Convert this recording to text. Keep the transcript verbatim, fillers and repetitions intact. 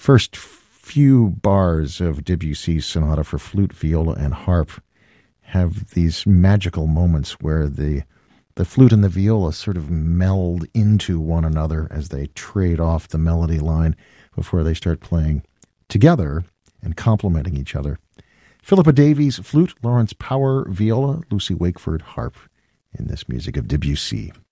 first few bars of Debussy's Sonata for Flute, Viola, and Harp have these magical moments where the the flute and the viola sort of meld into one another as they trade off the melody line before they start playing together and complementing each other. Philippa Davies, flute, Lawrence Power, viola, Lucy Wakeford, harp, in this music of Debussy.